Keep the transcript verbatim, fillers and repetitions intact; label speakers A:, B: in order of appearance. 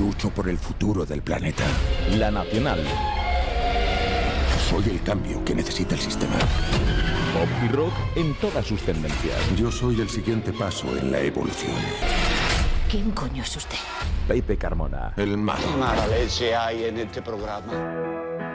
A: Lucho por el futuro del planeta.
B: La Nacional.
A: Soy el cambio que necesita el sistema.
B: Pop y rock en todas sus tendencias.
A: Yo soy el siguiente paso en la evolución.
C: ¿Quién coño es usted?
B: Pepe Carmona.
A: El malo.
D: Mala leche hay en este programa.